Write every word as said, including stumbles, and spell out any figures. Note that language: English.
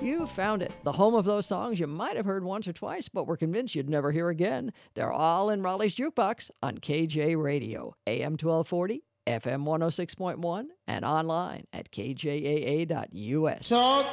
You found it, the home of those songs you might have heard once or twice, but were convinced you'd never hear again. They're all in Raleigh's Jukebox on K J Radio, A M twelve forty, F M one oh six point one, and online at K J A A dot U S. Talk